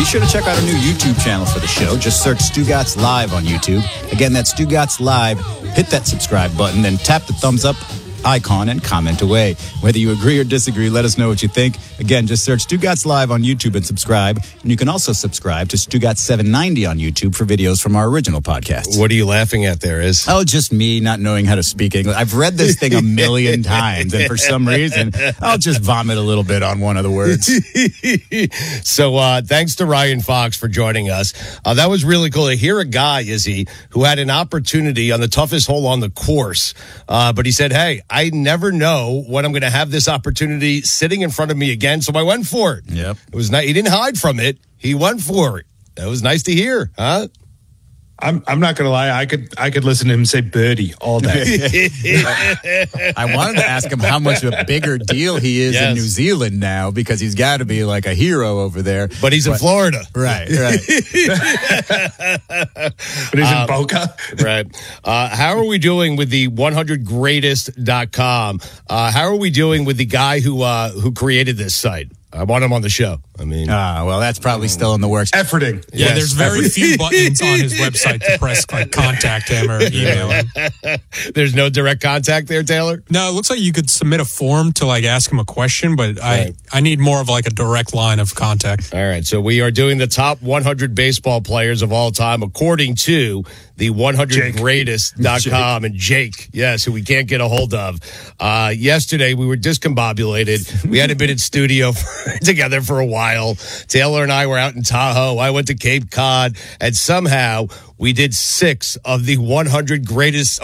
Be sure to check out our new YouTube channel for the show. Just search Stugotz Live on YouTube. Again, that's Stugotz Live. Hit that subscribe button, then tap the thumbs up icon and comment away. Whether you agree or disagree, let us know what you think. Again, just search Stugotz Live on YouTube and subscribe. And you can also subscribe to Stugotz 790 on YouTube for videos from our original podcasts. What are you laughing at there, Is? Oh, just me not knowing how to speak English. I've read this thing a million times, and for some reason, I'll just vomit a little bit on one of the words. So thanks to Ryan Fox for joining us. That was really cool to hear a guy, Izzy, who had an opportunity on the toughest hole on the course. But he said, hey, I never know when I'm going to have this opportunity sitting in front of me again. So I went for it. Yep. It was nice. He didn't hide from it. He went for it. That was nice to hear, huh? I'm not going to lie. I could listen to him say birdie all day. I wanted to ask him how much of a bigger deal he is in New Zealand now, because he's got to be like a hero over there. But he's in Florida. Right. But he's in Boca. Right. How are we doing with the 100greatest.com? How are we doing with the guy who created this site? I want him on the show. I mean, well, that's probably still in the works. Efforting. Yeah, Yes. there's very few buttons on his website to press, like contact him or email him. There's no direct contact there, Taylor? No, it looks like you could submit a form to like ask him a question, but I need more of like a direct line of contact. All right, so we are doing the top 100 baseball players of all time according to the 100greatest.com and Jake, yes, who we can't get a hold of. Yesterday, we were discombobulated. We hadn't been in studio together for a while. Taylor and I were out in Tahoe. I went to Cape Cod, and somehow we did 7 of the 100 greatest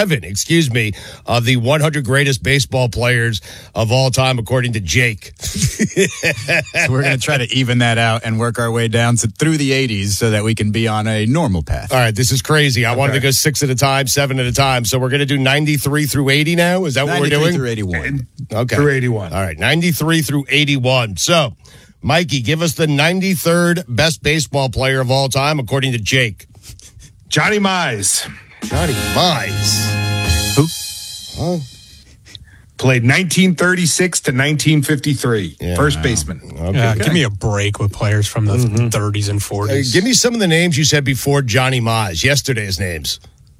baseball players of all time, according to Jake. So we're going to try to even that out and work our way down through the 80s so that we can be on a normal path. All right, this is crazy. I wanted to go 6 at a time, 7 at a time. So we're going to do 93 through 80 now? Is that what we're doing? 93 through 81. Okay. Through 81. All right, 93 through 81. So, Mikey, give us the 93rd best baseball player of all time, according to Jake. Johnny Mize. Johnny Mize. Who? Played 1936 to 1953. Yeah. First baseman. Yeah, give me a break with players from the 30s and 40s. Give me some of the names you said before Johnny Mize, yesterday's names.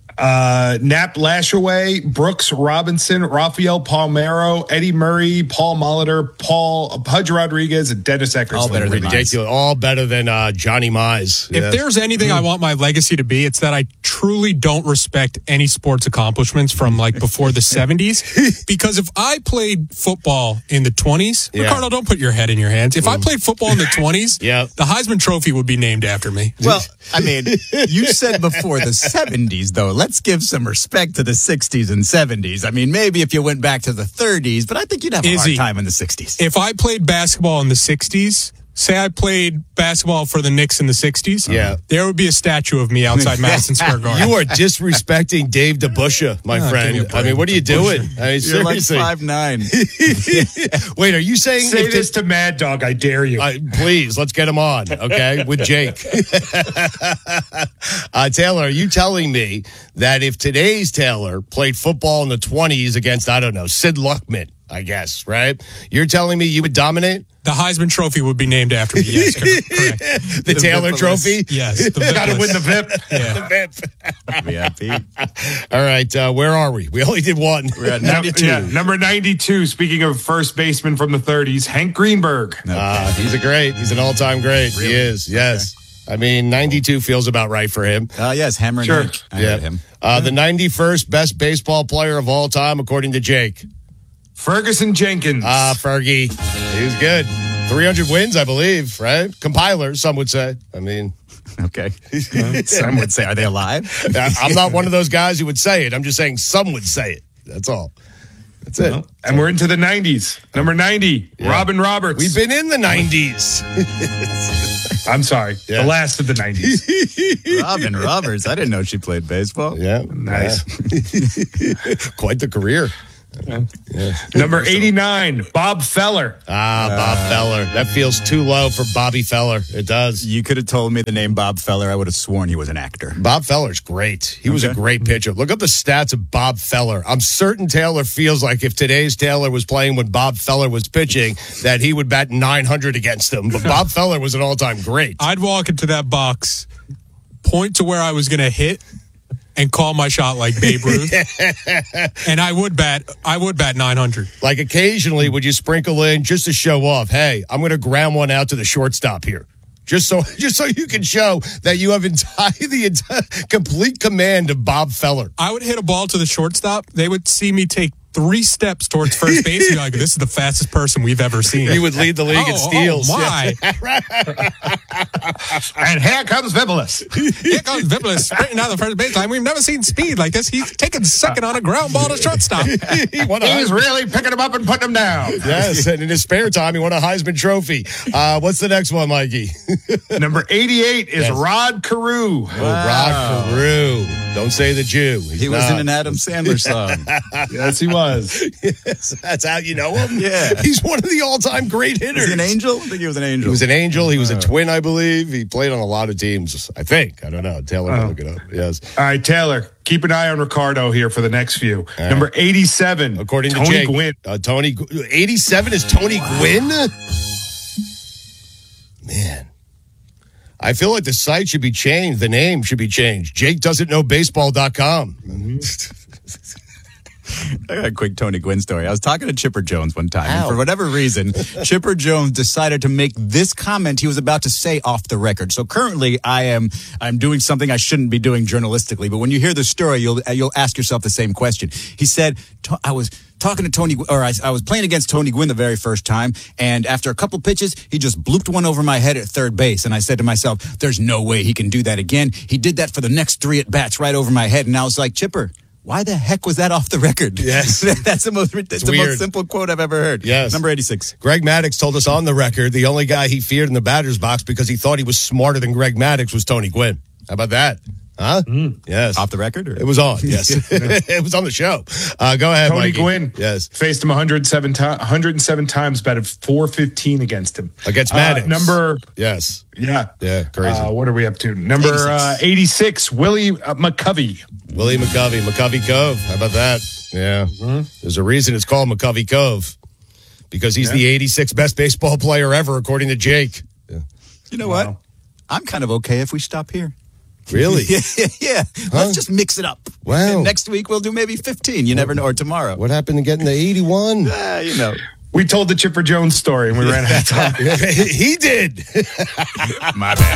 Nap Lashaway, Brooks Robinson, Rafael Palmeiro, Eddie Murray, Paul Molitor, Pudge Rodriguez, and Dennis Eckersley. All better than Ridiculous. All better than Johnny Mize. If there's anything I want my legacy to be, it's that I truly don't respect any sports accomplishments from like before the 70s. Because if I played football in the 20s, Ricardo, don't put your head in your hands. If I played football in the 20s, the Heisman Trophy would be named after me. Well, I mean, you said before the 70s, though. Let's give some respect to the 60s and 70s. I mean, maybe if you went back to the 30s, but I think you'd have a hard time in the 60s. If I played basketball in the 60s, say I played basketball for the Knicks in the 60s, there would be a statue of me outside Madison Square Garden. You are disrespecting Dave DeBusschere, my friend. I mean, what are you doing? I mean, You're like seriously. 5'9". Wait, are you saying... Say this to Mad Dog, I dare you. Please, let's get him on, okay, with Jake. Taylor, are you telling me that if today's Taylor played football in the 20s against, I don't know, Sid Luckman, I guess, right? You're telling me you would dominate? The Heisman Trophy would be named after me, yes, correct. The Taylor Trophy? Yes. Got to win the VIP. Yeah. The VIP. All right, where are we? We only did one. We're at 92. Number 92, speaking of first baseman from the 30s, Hank Greenberg. He's an all-time great. Really? He is, yes. Okay. I mean, 92 feels about right for him. Yes, Hammer and Hank. I heard him. The 91st best baseball player of all time, according to Jake. Ferguson Jenkins. Fergie. He's good. 300 wins, I believe, right? Compiler, some would say. I mean. Okay. Some would say, are they alive? I'm not one of those guys who would say it. I'm just saying some would say it. That's all. That's it. And we're into the 90s. Number 90, Robin Roberts. We've been in the 90s. I'm sorry. The last of the 90s. Robin Roberts. I didn't know she played baseball. Yeah. Nice. Quite the career. Number 89, Bob Feller. Bob Feller. That feels too low for Bobby Feller. It does. You could have told me the name Bob Feller. I would have sworn he was an actor. Bob Feller's great. He was a great pitcher. Look up the stats of Bob Feller. I'm certain Taylor feels like if today's Taylor was playing when Bob Feller was pitching, that he would bat 900 against him. But Bob Feller was an all-time great. I'd walk into that box, point to where I was going to hit, and call my shot like Babe Ruth. And I would bat 900. Like occasionally, would you sprinkle in just to show off? Hey, I'm going to ground one out to the shortstop here, just so you can show that you have the complete command of Bob Feller. I would hit a ball to the shortstop. They would see me take 3 steps towards first base. And be like, this is the fastest person we've ever seen. You would lead the league in steals. Oh my! And here comes Vibilis. Here comes Vibilis sprinting down the first baseline. We've never seen speed like this. He's taking second on a ground ball to shortstop. He's really picking him up and putting him down. Yes, and in his spare time, he won a Heisman Trophy. What's the next one, Mikey? Number 88 is Rod Carew. Oh, Rod Carew. Don't say the Jew. He was in an Adam Sandler song. Yes, he was. Yes, that's how you know him? Yeah. He's one of the all-time great hitters. Was he an angel? I think he was an angel. He was an angel. He was a twin, I believe. He played on a lot of teams, I think. I don't know. Taylor will look it up. Yes. All right, Taylor, keep an eye on Ricardo here for the next few. Right. Number 87. According to Tony Jake. Gwynn. 87 is Tony Gwynn? Man. I feel like the site should be changed. The name should be changed. JakeDoesn'tKnowBaseball.com. I got a quick Tony Gwynn story. I was talking to Chipper Jones one time, and for whatever reason, Chipper Jones decided to make this comment he was about to say off the record. So currently, I'm doing something I shouldn't be doing journalistically. But when you hear the story, you'll ask yourself the same question. He said, "I was talking to Tony, or I was playing against Tony Gwynn the very first time, and after a couple pitches, he just blooped one over my head at third base. And I said to myself, there's no way he can do that again. He did that for the next 3 at bats right over my head, and I was like, Chipper, why the heck was that off the record?" Yes. That's the most simple quote I've ever heard. Yes. Number 86. Greg Maddux told us on the record the only guy he feared in the batter's box because he thought he was smarter than Greg Maddux was Tony Gwynn. How about that? Huh? Yes. Off the record? Or? It was on, yes. It was on the show. Go ahead, Tony Mikey. Gwynn. Yes. Faced him 107 times, batted .415 against him. Against Maddux. Yes. Yeah, crazy. What are we up to? Number 86, Willie McCovey. Willie McCovey, McCovey Cove. How about that? Yeah. There's a reason it's called McCovey Cove. Because he's the 86th best baseball player ever, according to Jake. Yeah. You know what? I'm kind of okay if we stop here. Really? Yeah. Let's just mix it up. Wow. And next week we'll do maybe 15. You never know. Or tomorrow. What happened to getting the 81? You know. We told the Chipper Jones story and we ran out of time. He did. My bad.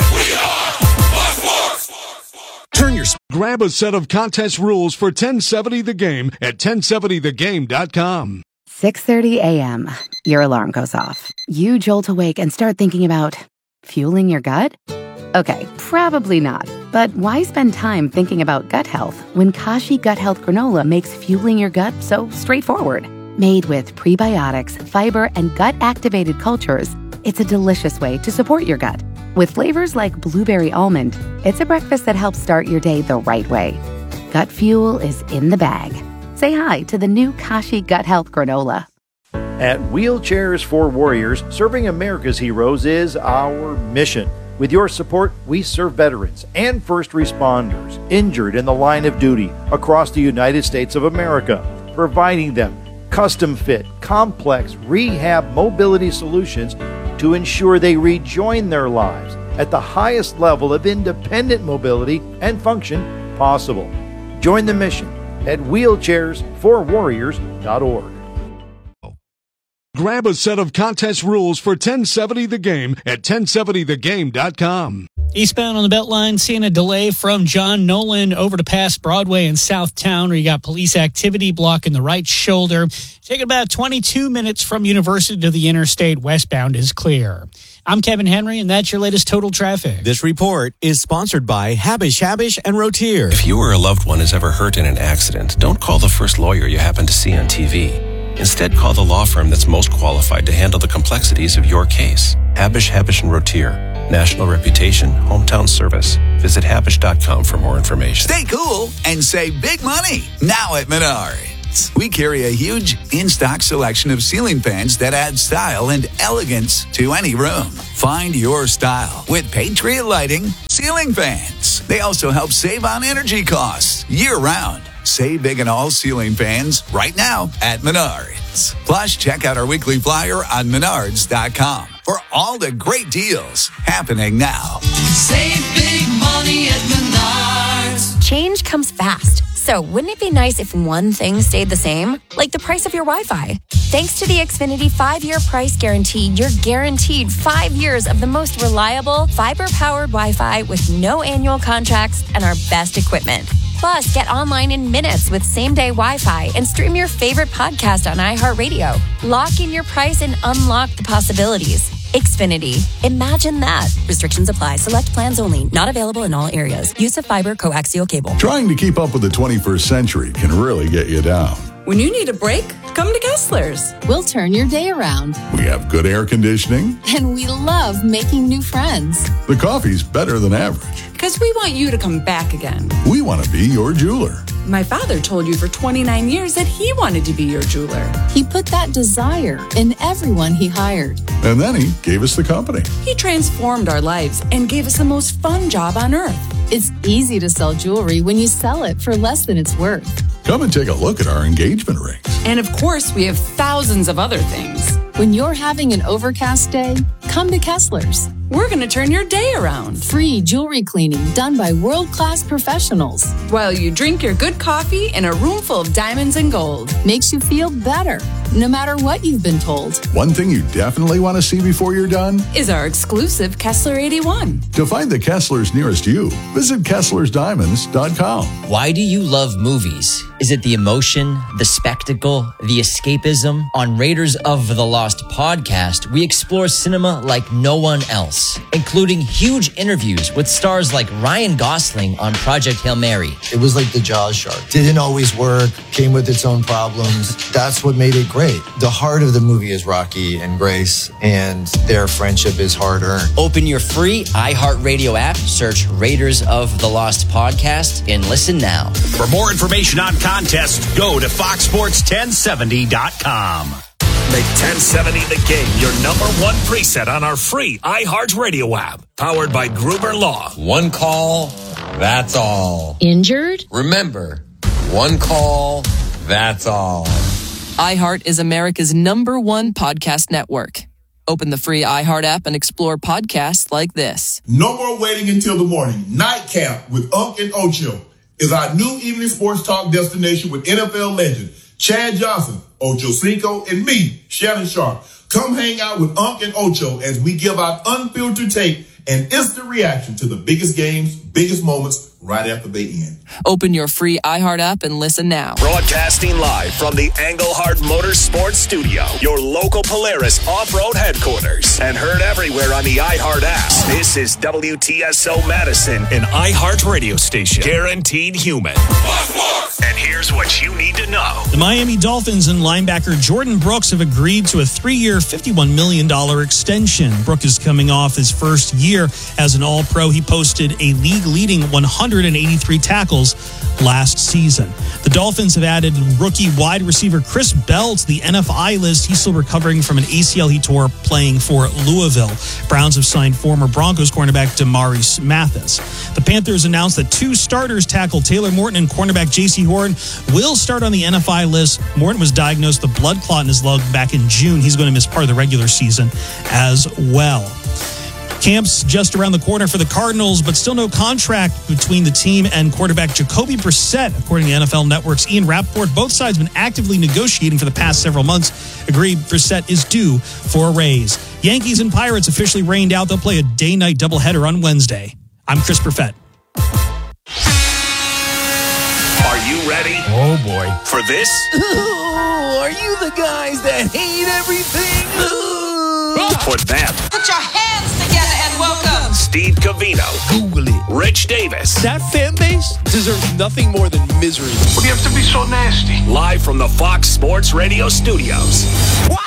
Grab a set of contest rules for 1070 The Game at 1070thegame.com. 6:30 a.m. Your alarm goes off. You jolt awake and start thinking about fueling your gut? Okay, probably not. But why spend time thinking about gut health when Kashi Gut Health Granola makes fueling your gut so straightforward? Made with prebiotics, fiber, and gut-activated cultures, it's a delicious way to support your gut. With flavors like blueberry almond, it's a breakfast that helps start your day the right way. Gut fuel is in the bag. Say hi to the new Kashi Gut Health Granola. At Wheelchairs for Warriors, serving America's heroes is our mission. With your support, we serve veterans and first responders injured in the line of duty across the United States of America, providing them custom-fit, complex rehab mobility solutions to ensure they rejoin their lives at the highest level of independent mobility and function possible. Join the mission at wheelchairsforwarriors.org. Grab a set of contest rules for 1070 The Game at 1070thegame.com. Eastbound on the Beltline, seeing a delay from John Nolan over to past Broadway in Southtown, where you got police activity blocking the right shoulder. Taking about 22 minutes from University to the interstate. Westbound is clear. I'm Kevin Henry, and that's your latest total traffic. This report is sponsored by Habish and Rotier. If you or a loved one is ever hurt in an accident, don't call the first lawyer you happen to see on TV. Instead, call the law firm that's most qualified to handle the complexities of your case. Habish and Rotier. National reputation, hometown service. Visit Habish.com for more information. Stay cool and save big money now at Menards. Menards. We carry a huge in-stock selection of ceiling fans that add style and elegance to any room. Find your style with Patriot Lighting ceiling fans. They also help save on energy costs year-round. Save big on all ceiling fans right now at Menards. Plus, check out our weekly flyer on Menards.com for all the great deals happening now. Save big money at Menards. Change comes fast. So wouldn't it be nice if one thing stayed the same? Like the price of your Wi-Fi. Thanks to the Xfinity 5-year price guarantee, you're guaranteed 5 years of the most reliable, fiber-powered Wi-Fi with no annual contracts and our best equipment. Plus, get online in minutes with same-day Wi-Fi and stream your favorite podcast on iHeartRadio. Lock in your price and unlock the possibilities. Xfinity. Imagine that. Restrictions apply. Select plans only. Not available in all areas. Use of fiber coaxial cable. Trying to keep up with the 21st century can really get you down. When you need a break, come to Kessler's. We'll turn your day around. We have good air conditioning. And we love making new friends. The coffee's better than average. Because we want you to come back again. We want to be your jeweler. My father told you for 29 years that he wanted to be your jeweler. He put that desire in everyone he hired. And then he gave us the company. He transformed our lives and gave us the most fun job on earth. It's easy to sell jewelry when you sell it for less than it's worth. Come and take a look at our engagement rings. And of course, we have thousands of other things. When you're having an overcast day, come to Kessler's. We're going to turn your day around. Free jewelry cleaning done by world-class professionals. While you drink your good coffee in a room full of diamonds and gold. Makes you feel better, no matter what you've been told. One thing you definitely want to see before you're done is our exclusive Kessler 81. To find the Kesslers nearest you, visit KesslersDiamonds.com. Why do you love movies? Is it the emotion, the spectacle, the escapism? On Raiders of the Lost podcast, we explore cinema like no one else, including huge interviews with stars like Ryan Gosling on Project Hail Mary. It was like the Jaws shark. Didn't always work, came with its own problems. That's what made it great. The heart of the movie is Rocky and Grace, and their friendship is hard-earned. Open your free iHeartRadio app, search Raiders of the Lost podcast, and listen now. For more information on contests, go to foxsports1070.com. Make 1070 The Game your number one preset on our free iHeartRadio app, powered by Gruber Law. One call, that's all. Injured? Remember, one call, that's all. iHeart is America's #1 podcast network. Open the free iHeart app and explore podcasts like this. No more waiting until the morning. Nightcap with Unc and Ocho is our new evening sports talk destination with NFL legend Chad Johnson, Ocho Cinco, and me, Shannon Sharp. Come hang out with Unc and Ocho as we give out unfiltered tape and instant reaction to the biggest games, biggest moments right after they end. Open your free iHeart app and listen now. Broadcasting live from the Engelhard Motorsports Studio, your local Polaris off-road headquarters, and heard everywhere on the iHeart app. This is WTSO Madison, an iHeart radio station, guaranteed human. And here's what you need to know. The Miami Dolphins and linebacker Jordan Brooks have agreed to a 3-year, $51 million extension. Brooks is coming off his first year as an All-Pro. He posted a league-leading 183 tackles last season. The Dolphins have added rookie wide receiver Chris Bell to the NFI list. He's still recovering from an ACL he tore playing for Louisville. Browns have signed former Broncos cornerback Demaris Mathis. The Panthers announced that 2 starters, tackle Taylor Morton and cornerback J.C. Horn, will start on the NFI list. Morton was diagnosed with a blood clot in his lung back in June. He's going to miss part of the regular season as well. Camp's just around the corner for the Cardinals, but still no contract between the team and quarterback Jacoby Brissett, according to NFL Network's Ian Rappaport. Both sides have been actively negotiating for the past several months. Agreed Brissett is due for a raise. Yankees and Pirates officially rained out. They'll play a day-night doubleheader on Wednesday. I'm Chris Perfett. Are you ready? Oh, boy. For this? Ooh, are you the guys that hate everything? For them. Put your hands together and welcome Steve Covino. Google it. Rich Davis. That fan base deserves nothing more than misery. What do you have to be so nasty? Live from the Fox Sports Radio studios. Wow!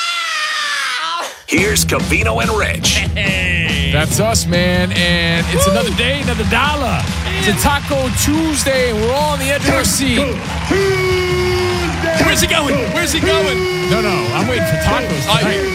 Here's Covino and Rich. That's us, man. And it's another day, another dollar. It's a Taco Tuesday, and we're all on the edge of our seat. Where's he going? Where's he going? No, I'm waiting for tacos tonight.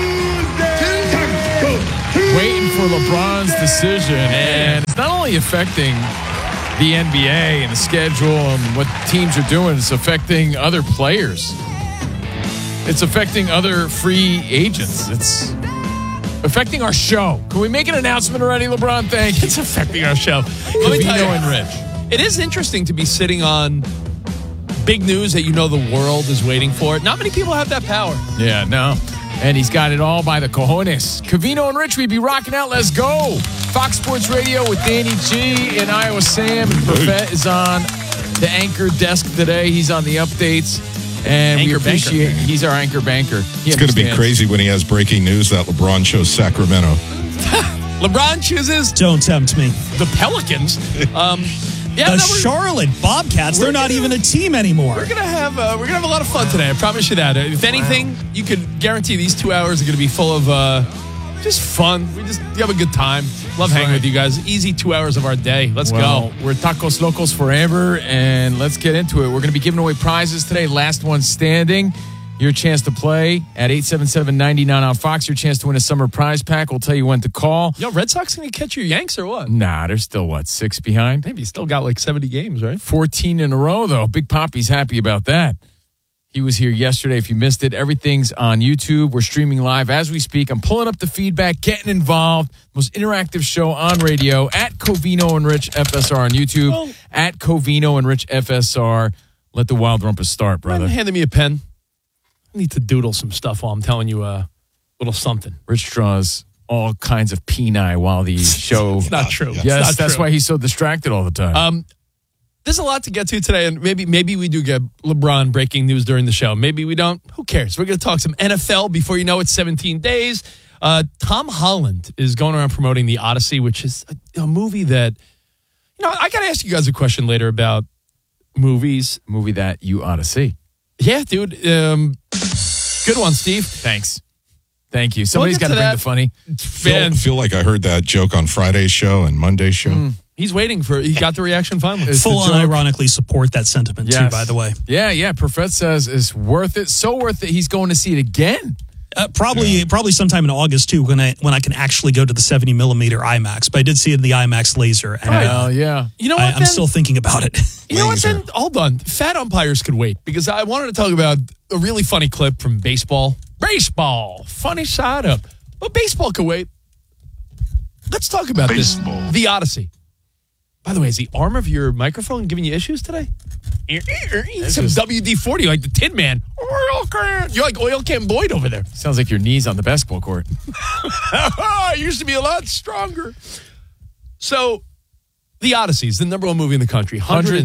Waiting for LeBron's decision, and it's not only affecting the NBA and the schedule and what teams are doing, it's affecting other players. It's affecting other free agents. It's affecting our show. Can we make an announcement already, LeBron? Thank you. It's affecting our show. Covino and Rich. It is interesting to be sitting on big news that you know the world is waiting for. Not many people have that power. Yeah, no. And he's got it all by the cojones. Covino and Rich, we be rocking out. Let's go. Fox Sports Radio with Danny G and Iowa Sam. And Buffett is on the anchor desk today. He's on the updates. And we appreciate he's our anchor banker. It's going to be crazy when he has breaking news that LeBron chose Sacramento. LeBron chooses. Don't tempt me. The Pelicans. Charlotte Bobcats. They're not even a team anymore. We're gonna have a lot of fun today. I promise you that. If anything, you can guarantee these 2 hours are gonna be full of just fun. You have a good time. Love hanging with you guys. Easy 2 hours of our day. Let's go. We're Tacos Locos forever, and let's get into it. We're going to be giving away prizes today. Last one standing. Your chance to play at 877-99 on Fox. Your chance to win a summer prize pack. We'll tell you when to call. Yo, Red Sox going to catch your Yanks or what? Nah, they're still, 6 behind? Maybe still got like 70 games, right? 14 in a row, though. Big Poppy's happy about that. He was here yesterday. If you missed it, everything's on YouTube. We're streaming live as we speak. I'm pulling up the feedback, getting involved. Most interactive show on radio at Covino and Rich FSR on YouTube. At Covino and Rich FSR. Let the Wild Rumpus start, brother. Handing me a pen. I need to doodle some stuff while I'm telling you a little something. Rich draws all kinds of peni while the show. It's not true. Yes, that's why he's so distracted all the time. There's a lot to get to today, and maybe we do get LeBron breaking news during the show. Maybe we don't. Who cares? We're going to talk some NFL before you know it's 17 days. Tom Holland is going around promoting The Odyssey, which is a movie that, I got to ask you guys a question later about movies. Movie that you ought to see. Yeah, dude. Good one, Steve. Thanks. Thank you. Somebody's got to bring the funny. I feel like I heard that joke on Friday's show and Monday's show. He's waiting he got the reaction finally. Full ironically support that sentiment too, by the way. Yeah. Prophet says it's worth it. So worth it. He's going to see it again. Probably sometime in August too, when I can actually go to the 70 millimeter IMAX. But I did see it in the IMAX laser. And, yeah. You know what? I'm still thinking about it. You know what? Then hold on. Fat umpires could wait because I wanted to talk about a really funny clip from baseball. Funny side up. But baseball could wait. Let's talk about this. The Odyssey. By the way, is the arm of your microphone giving you issues today? Some WD-40 like the Tin Man. Oil can. You're like Oil Can Boyd over there. Sounds like your knees on the basketball court. I used to be a lot stronger. So, The Odyssey is the number one movie in the country.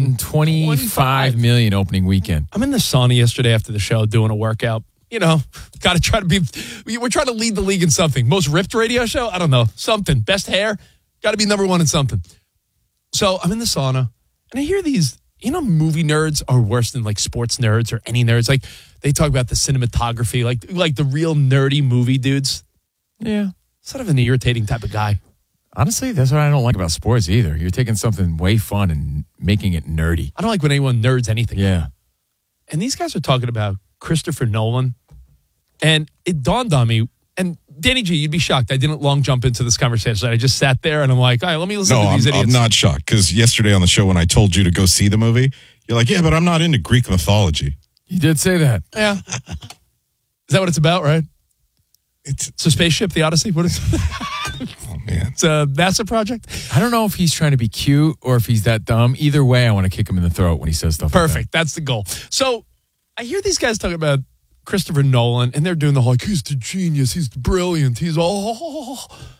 125 million opening weekend. I'm in the sauna yesterday after the show doing a workout. Got to try to be. We're trying to lead the league in something. Most ripped radio show? I don't know. Something. Best hair? Got to be number one in something. So I'm in the sauna, and I hear these, movie nerds are worse than, sports nerds or any nerds. Like, they talk about the cinematography, like the real nerdy movie dudes. Yeah. Sort of an irritating type of guy. Honestly, that's what I don't like about sports either. You're taking something way fun and making it nerdy. I don't like when anyone nerds anything. Yeah. And these guys are talking about Christopher Nolan, and it dawned on me, and Danny G, you'd be shocked. I didn't long jump into this conversation. I just sat there and I'm like, all right, let me listen to these idiots. I'm not shocked because yesterday on the show when I told you to go see the movie, you're like, yeah, but I'm not into Greek mythology. You did say that. Yeah. Is that what it's about, right? It's a spaceship, the Odyssey? What is it? Oh, man. It's a NASA project? I don't know if he's trying to be cute or if he's that dumb. Either way, I want to kick him in the throat when he says stuff Perfect. like that. That's the goal. So I hear these guys talking about Christopher Nolan, and they're doing the whole, he's the genius, he's brilliant, he's all,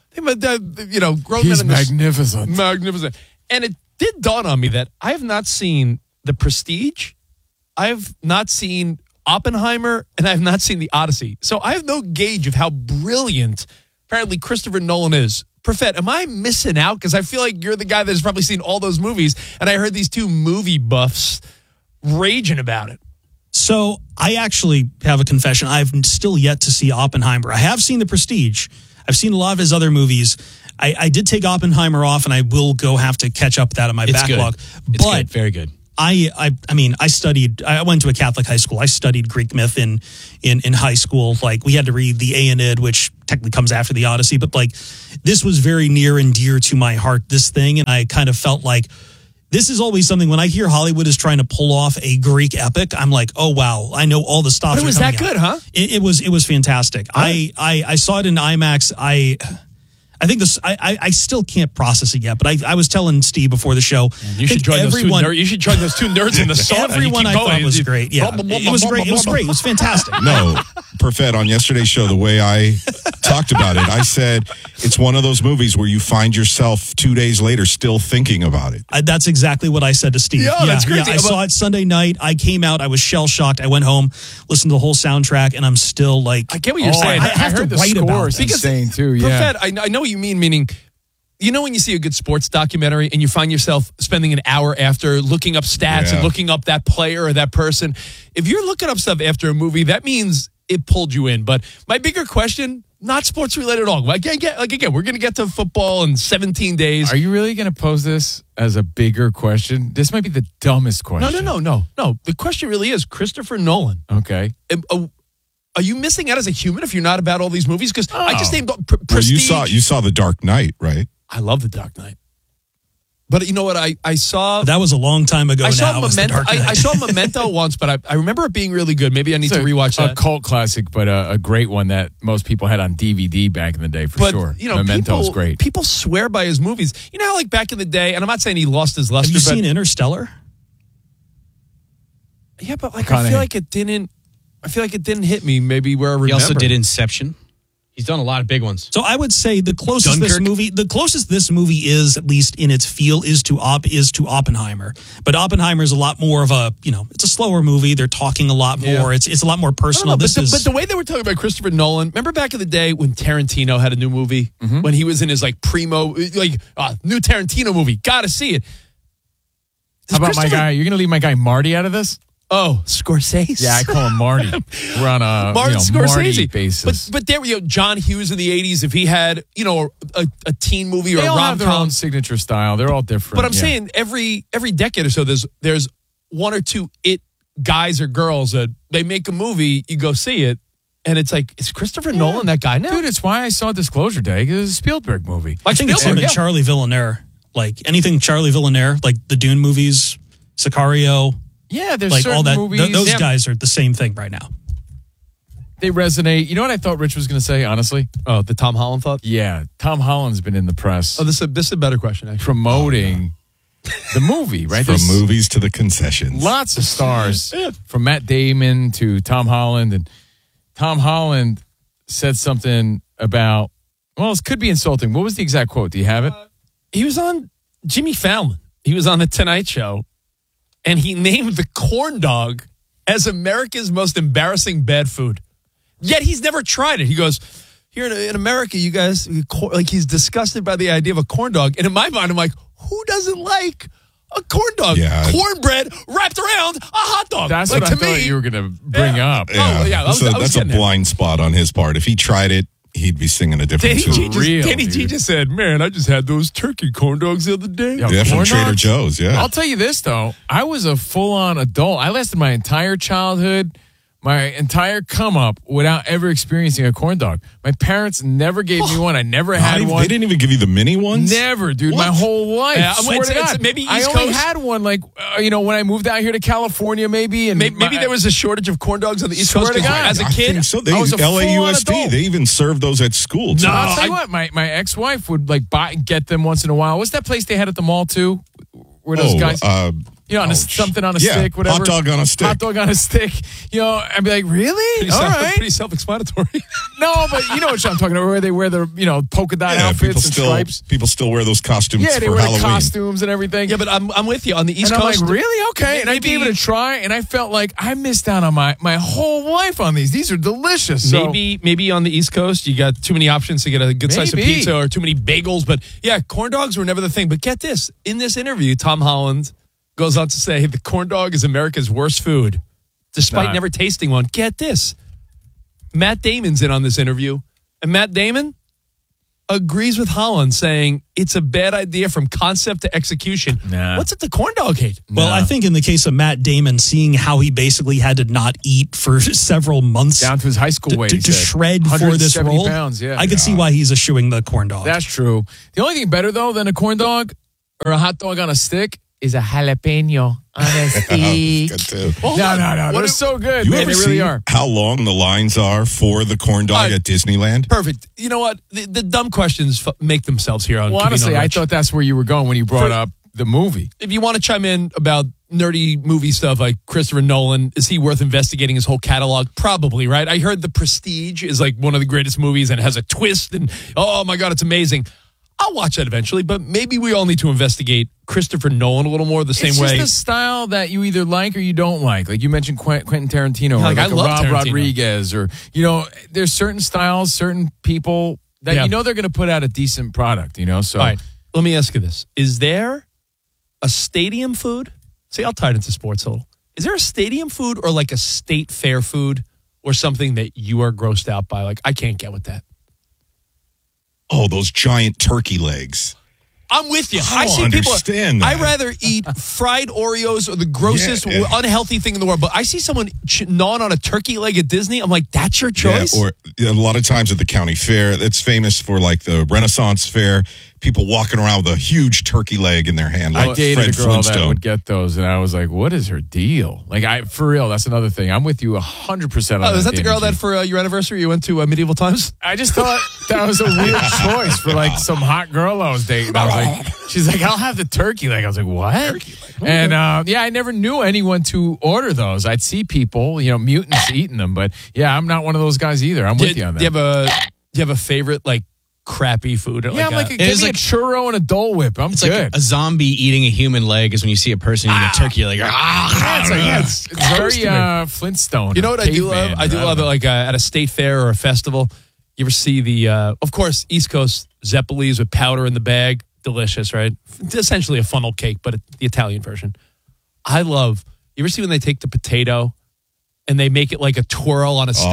grown he's men. Magnificent. Magnificent. And it did dawn on me that I have not seen The Prestige, I have not seen Oppenheimer, and I have not seen The Odyssey. So I have no gauge of how brilliant apparently Christopher Nolan is. Prophet, am I missing out? Because I feel like you're the guy that has probably seen all those movies, and I heard these two movie buffs raging about it. So I actually have a confession. I've still yet to see Oppenheimer. I have seen The Prestige. I've seen a lot of his other movies. I did take Oppenheimer off, and I will have to catch up with that on my backlog. It's good. Very good. I mean, I went to a Catholic high school. I studied Greek myth in high school. Like, we had to read the Aeneid, which technically comes after the Odyssey, but like, this was very near and dear to my heart, this thing. And I kind of felt like this is always something, when I hear Hollywood is trying to pull off a Greek epic, I'm like, oh wow, I know all the stops. But it was that good, huh? It was fantastic. I saw it in IMAX. I think this. I still can't process it yet, but I was telling Steve before the show. You should join those two nerds. You should join those two nerds in the sauna. Everyone I thought was great. Yeah, it was great. It was great. It was fantastic. No, Perfett, on yesterday's show, the way I talked about it, I said it's one of those movies where you find yourself 2 days later still thinking about it. That's exactly what I said to Steve. Yeah, that's great. Yeah, I saw it Sunday night. I came out. I was shell shocked. I went home, listened to the whole soundtrack, and I'm still like, I get what you're saying. I have to write about it. Insane too. Yeah, Perfett, I know what you mean. Meaning, you know, when you see a good sports documentary and you find yourself spending an hour after looking up stats and looking up that player or that person. If you're looking up stuff after a movie, that means it pulled you in. But my bigger question, not sports related at all. Again, we're going to get to football in 17 days. Are you really going to pose this as a bigger question? This might be the dumbest question. No. The question really is, Christopher Nolan. Okay. Are you missing out as a human if you're not about all these movies? Because I just named Prestige. Well, you saw The Dark Knight, right? I love The Dark Knight. But you know what? I saw... That was a long time ago I saw now. Memento, I saw Memento once, but I remember it being really good. Maybe I need to rewatch that. A cult classic, but a great one that most people had on DVD back in the day, for sure. You know, Memento's great. People swear by his movies. You know how, like, back in the day, and I'm not saying he lost his luster, Have you seen Interstellar? Yeah, but like, I feel like it didn't hit me maybe where I remember. He also did Inception. He's done a lot of big ones. So I would say the closest this movie is, at least in its feel, is to Oppenheimer. But Oppenheimer is a lot more of a, it's a slower movie. They're talking a lot more. It's a lot more personal. But the way they were talking about Christopher Nolan, remember back in the day when Tarantino had a new movie, when he was in his like primo, new Tarantino movie, gotta see it. How about my guy? You're gonna leave my guy Marty out of this? Oh, Scorsese. Yeah, I call him Marty. We're on a Scorsese Marty basis. But there, John Hughes in the 80s, if he had, a teen movie or they a all have their rom-com. own signature style. They're all different. But I'm saying every decade or so, there's one or two guys or girls that they make a movie, you go see it, and it's like, is Christopher Nolan that guy now? Dude, it's why I saw Disclosure Day, because it's a Spielberg movie. I think it's something Charlie Villeneuve. Like anything Charlie Villeneuve, like the Dune movies, Sicario. Yeah, there's like certain all that. movies. Those guys are the same thing right now. They resonate. You know what I thought Rich was going to say, honestly? Oh, the Tom Holland thought? Yeah, Tom Holland's been in the press. Oh, this is a better question, actually. Promoting the movie, right? From movies to the concessions. Lots of stars, from Matt Damon to Tom Holland. And Tom Holland said something about, well, it could be insulting. What was the exact quote? Do you have it? He was on Jimmy Fallon. He was on The Tonight Show. And he named the corn dog as America's most embarrassing bad food. Yet he's never tried it. He goes, here in America, you guys, like, he's disgusted by the idea of a corn dog. And in my mind, I'm like, who doesn't like a corn dog? Yeah. Cornbread wrapped around a hot dog. That's like, what I thought you were going to bring up. Yeah. Oh, yeah. That's a blind spot on his part. If he tried it, he'd be singing a different tune. Danny G just said, man, I just had those turkey corn dogs the other day. Yeah, from Trader Joe's, yeah. I'll tell you this, though. I was a full-on adult. I lasted my entire childhood, my entire come-up without ever experiencing a corn dog. My parents never gave me one. I never had one. They didn't even give you the mini ones? Never, dude. What? My whole life. Yeah, Swear to God. Maybe East I Coast. only had one, like, when I moved out here to California, maybe. And maybe there was a shortage of corn dogs on the East Coast. Swear to God. As a kid, I think so. I was a LAUSD, full-on adult. they even served those at school. No, I'll tell you what, my ex-wife would like buy and get them once in a while. What's that place they had at the mall too? Where those guys, something on a stick, whatever. Hot dog on a stick. Hot dog on a stick. I'd be like, really? All right. Pretty self-explanatory. No, but you know what I'm talking about, where they wear the polka dot outfits and stripes. People still wear those costumes Yeah, they for wear Halloween. the costumes and everything. Yeah, but I'm with you on the East and Coast. I'm like, really? Okay. And I gave it a try, and I felt like I missed out on my whole life on these. These are delicious. So, maybe on the East Coast you got too many options to get a good slice of pizza or too many bagels. But yeah, corn dogs were never the thing. But get this, in this interview, Tom Holland goes on to say the corn dog is America's worst food, despite never tasting one. Get this. Matt Damon's in on this interview. And Matt Damon, agrees with Holland, saying it's a bad idea from concept to execution. Nah. What's it the corn dog hate? Well, I think in the case of Matt Damon, seeing how he basically had to not eat for several months Down to his high school weight, he to said. shred for this 170 role, pounds, yeah. I could see why he's eschewing the corn dog. That's true. The only thing better, though, than a corn dog or a hot dog on a stick is a jalapeno on a stick. Good too. No. They're so good. You man. ever They see really are. how long the lines are for the corn dog at Disneyland? Perfect. You know what? The dumb questions make themselves here on Well, Covino honestly, and I Rich. thought that's where you were going when you brought up the movie. If you want to chime in about nerdy movie stuff like Christopher Nolan, is he worth investigating his whole catalog? Probably, right? I heard The Prestige is like one of the greatest movies and it has a twist and, oh my God, it's amazing. I'll watch that eventually, but maybe we all need to investigate Christopher Nolan a little more the same It's way. just a style that you either like or you don't like. Like you mentioned Quentin Tarantino, or Like, I like a love Rob Tarantino. Rodriguez, or, there's certain styles, certain people that Yeah. they're going to put out a decent product, so. All right, let me ask you this. Is there a stadium food? See, I'll tie it into sports a little. Is there a stadium food or like a state fair food or something that you are grossed out by? Like, I can't get with that. Oh, those giant turkey legs. I'm with you. I don't understand that. I'd rather eat fried Oreos or the grossest, Yeah. unhealthy thing in the world. But I see someone gnawing on a turkey leg at Disney. I'm like, that's your choice? Yeah, or a lot of times at the county fair, it's famous for like the Renaissance fair, people walking around with a huge turkey leg in their hand. Like I dated Fred a girl that Flintstone. would get those, and I was like, "What is her deal?" Like, for real, that's another thing. I'm with you 100% on that. Is that the Danny girl G. that for your anniversary you went to Medieval Times? I just thought that was a weird choice for like some hot girl I was dating. I was like, she's like, I'll have the turkey leg. I was like, what? And I never knew anyone to order those. I'd see people, mutants eating them, but yeah, I'm not one of those guys either. I'm with you on that. Do you have a favorite like crappy food? Or Yeah, I'm like, a, give me a churro and a Dole Whip. I'm It's good. like a zombie eating a human leg is when you see a person eating a turkey leg. it's very Flintstone. You know what I do love? caveman, I do don't love it know. like at a state fair or a festival. You ever see the, of course, East Coast Zeppelis with powder in the bag? Delicious, right? It's essentially a funnel cake, but the Italian version. You ever see when they take the potato and they make it like a twirl on a stick?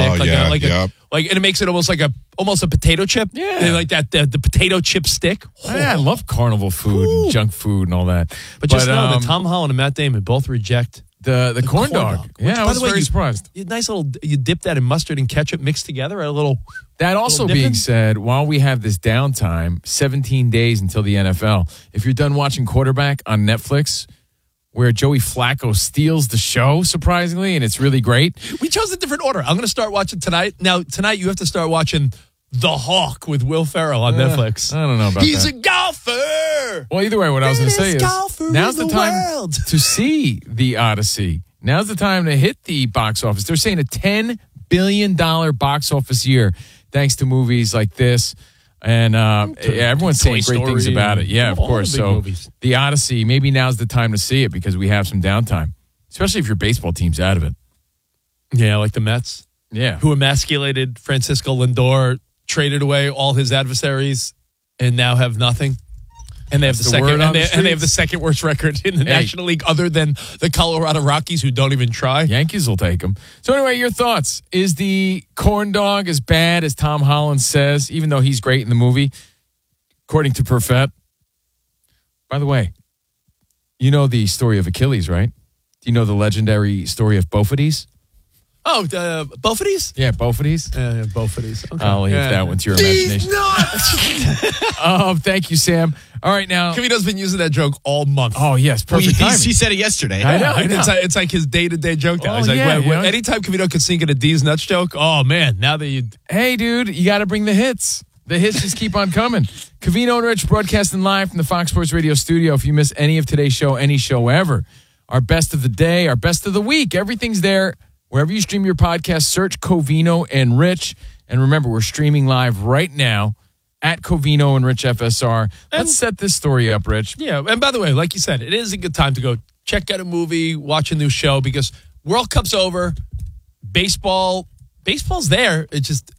And it makes it almost a potato chip? Yeah. And like that, the potato chip stick. I love carnival food and junk food and all that. But just know that Tom Holland and Matt Damon both reject the corn dog. Yeah, I was very surprised. Nice little, you dip that in mustard and ketchup mixed together at a little. That also little being dipping. said, while we have this downtime, 17 days until the NFL, if you're done watching Quarterback on Netflix, where Joey Flacco steals the show, surprisingly, and it's really great. We chose a different order. I'm going to start watching tonight. Now, tonight you have to start watching The Hawk with Will Ferrell on Netflix. I don't know about He's that. a golfer. Well, either way, what I was going to say is golfer now's in the the time world. to see The Odyssey. Now's the time to hit the box office. They're saying a $10 billion box office year thanks to movies like this. And everyone's saying Toy great things Story about it. Yeah, of all the course. big So movies. The Odyssey, maybe now's the time to see it because we have some downtime, especially if your baseball team's out of it. Yeah, like the Mets, Yeah. who emasculated Francisco Lindor, traded away all his adversaries, and now have nothing. And they have That's the the word second, on and the they have the streets. second worst record in the National League, other than the Colorado Rockies, who don't even try. Yankees will take them. So anyway, your thoughts. Is the corn dog as bad as Tom Holland says, even though he's great in the movie, according to Perfett? By the way, you know the story of Achilles, right? Do you know the legendary story of Bophides? Oh, Bophides? Yeah, Bophides. Yeah, Bophides. Okay. I'll leave Yeah. that one to your imagination. Thank you, Sam. All right, now. Cavito's been using that joke all month. Oh, yes, perfect timing. He said it yesterday. I know. It's like his day-to-day joke now. Oh, He's like, yeah, you know? anytime Cavito could sink in a D's nuts joke, oh, man, now that you... Hey, dude, you got to bring the hits. The hits just keep on coming. Cavino and Rich broadcasting live from the Fox Sports Radio studio. If you miss any of today's show, any show ever, our best of the day, our best of the week, everything's there. Wherever you stream your podcast, search Covino and Rich. And remember, we're streaming live right now at Covino and Rich FSR. Let's set this story up, Rich. Yeah, and by the way, like you said, it is a good time to go check out a movie, watch a new show, because World Cup's over. Baseball's there. It's just,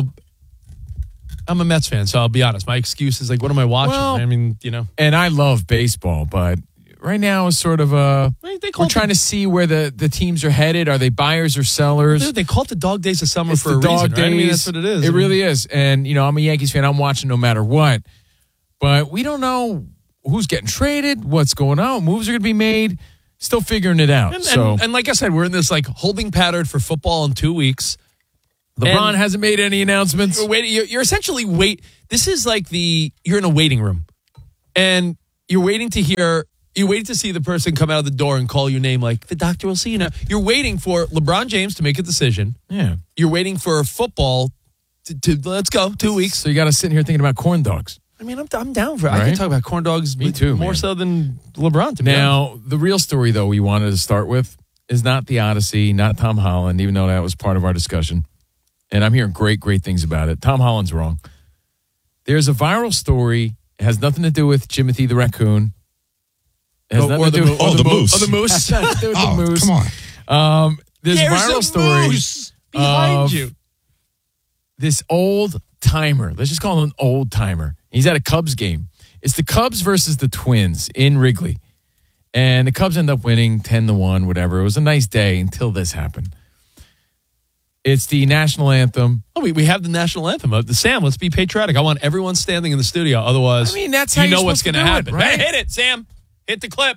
I'm a Mets fan, so I'll be honest. My excuse is like, what am I watching? Well, I mean, And I love baseball, but right now is sort of we're trying to see where the teams are headed. Are they buyers or sellers? Dude, they call it the dog days of summer It's for the a dog reason, right? I mean, days. that's what it is. It really is. And, I'm a Yankees fan. I'm watching no matter what. But we don't know who's getting traded, what's going on, moves are going to be made. Still figuring it out. And like I said, we're in this like holding pattern for football in 2 weeks. LeBron hasn't made any announcements. You're essentially This is like you're in a waiting room, and you're waiting to see the person come out of the door and call your name. Like the doctor will see you now. You're waiting for LeBron James to make a decision. Yeah. You're waiting for football to let's go 2 weeks. So you got to sit here thinking about corn dogs. I mean, I'm down for it. Right? I can talk about corn dogs. Me too, more man. so than LeBron. To be Now, the real story though we wanted to start with is not the Odyssey, not Tom Holland, even though that was part of our discussion. And I'm hearing great things about it. Tom Holland's wrong. There's a viral story. It has nothing to do with Jimothy the raccoon. It has nothing to do with the moose. Oh, the moose. The moose. Come on. There's a viral story moose behind of you. This old timer. Let's just call him an old timer. He's at a Cubs game. It's the Cubs versus the Twins in Wrigley. And the Cubs end up winning 10-1, whatever. It was a nice day until this happened. It's the national anthem. Oh, we have the national anthem. Sam, let's be patriotic. I want everyone standing in the studio. Otherwise, I mean, that's how you know you're what's going supposed to to do happen. it, right? Hey, hit it, Sam. Hit the clip.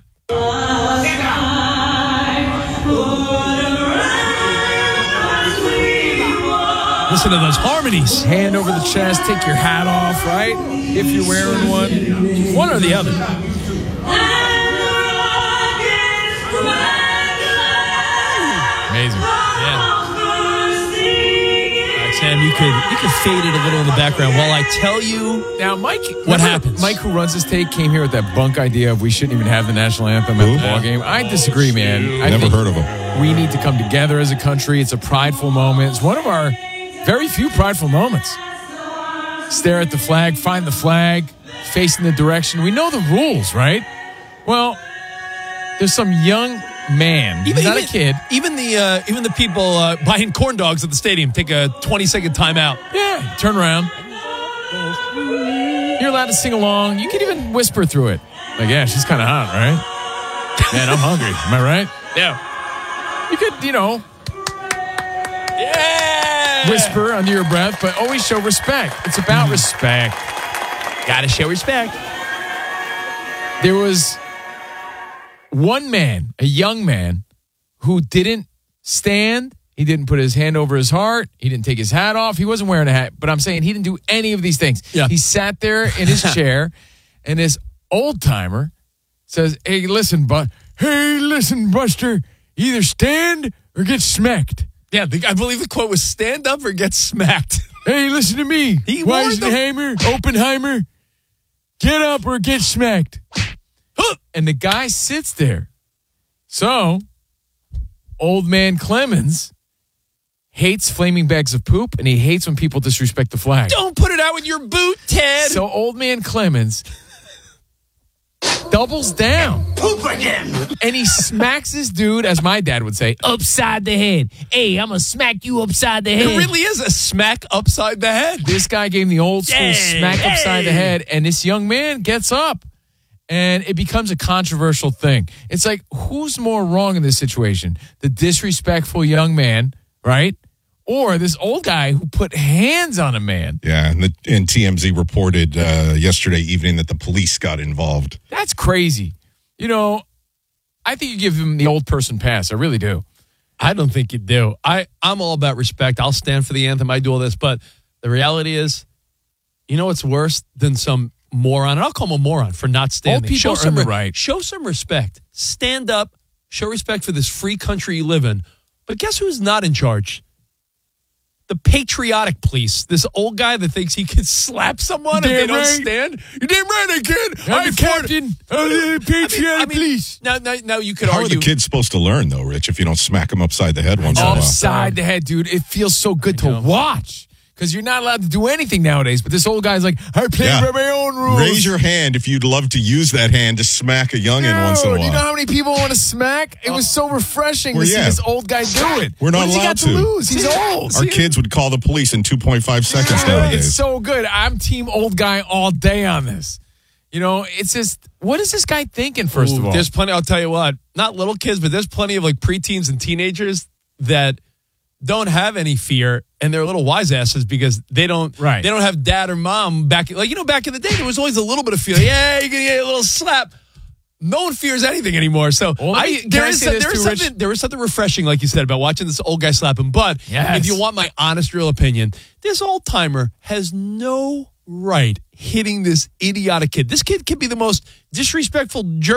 Listen to those harmonies. Hand over the chest, take your hat off, right? If you're wearing one. One or the other. Amazing. Yeah. All right, Sam, you could fade it a little in the background while I tell you Now, Mike, what happens. Mike, who runs this take, came here with that bunk idea of we shouldn't even have the national anthem at the ball game. I disagree, man. I Never think heard of him. we need to come together as a country. It's a prideful moment. It's one of our very few prideful moments. Stare at the flag, find the flag, facing the direction. We know the rules, right? Well, there's some young man, he's not a kid. Even the people buying corn dogs at the stadium take a 20-second timeout. Yeah, turn around. You're allowed to sing along. You can even whisper through it. Like, yeah, she's kind of hot, right? Man, I'm hungry. Am I right? Yeah. You could, Yeah. whisper under your breath, but always show respect. It's about respect. Gotta show respect. There was one man, a young man, who didn't stand. He didn't put his hand over his heart. He didn't take his hat off. He wasn't wearing a hat. But I'm saying he didn't do any of these things. Yeah. He sat there in his chair, and this old timer says, hey, listen, Buster, either stand or get smacked. Yeah, I believe the quote was "Stand up or get smacked." Hey, listen to me. He warned them. Oppenheimer, get up or get smacked. And the guy sits there. So, old man Clemens hates flaming bags of poop, and he hates when people disrespect the flag. Don't put it out with your boot, Ted. So, old man Clemens doubles down. Poop again. And he smacks this dude, as my dad would say, upside the head. Hey, I'm going to smack you upside the head. It really is a smack upside the head. This guy gave him the old school smack upside the head, and this young man gets up, and it becomes a controversial thing. It's like, who's more wrong in this situation? The disrespectful young man, right? Or this old guy who put hands on a man. Yeah, and TMZ reported yesterday evening that the police got involved. That's crazy. You know, I think you give him the old person pass. I really do. I don't think you do. I'm all about respect. I'll stand for the anthem. I do all this. But the reality is, you know what's worse than some moron? And I'll call him a moron for not standing. Old people earn the right. Show some respect. Stand up. Show respect for this free country you live in. But guess who's not in charge? The patriotic police. This old guy that thinks he can slap someone if they don't stand. You're damn right I can. I'm the captain of the patriotic police. Now you could How argue. are the kids supposed to learn, though, Rich, if you don't smack them upside the head once in a while? Upside the head, dude. It feels so good to watch. Because you're not allowed to do anything nowadays. But this old guy's like, I play by my own rules. Raise your hand if you'd love to use that hand to smack a youngin' once in a while. Do you know how many people want to smack? It was so refreshing to see this old guy do it. We're not what allowed has he got to lose? He's old. Our kids would call the police in 2.5 seconds nowadays. It's so good. I'm team old guy all day on this. You know, it's just, what is this guy thinking, first of all? There's plenty, I'll tell you what, not little kids, but there's plenty of like preteens and teenagers that don't have any fear, and they're little wise asses because they don't have dad or mom back in the day there was always a little bit of fear. Yeah, you're gonna get a little slap. No one fears anything anymore. So there is something refreshing, like you said, about watching this old guy slap him. But if you want my honest, real opinion, this old timer has no right hitting this idiotic kid. This kid can be the most disrespectful jerk